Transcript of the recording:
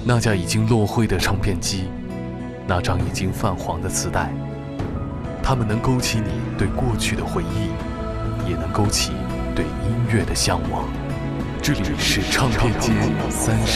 那架已经落灰的唱片机，那张已经泛黄的磁带，它们能勾起你对过去的回忆，也能勾起对音乐的向往。这里是唱片街30。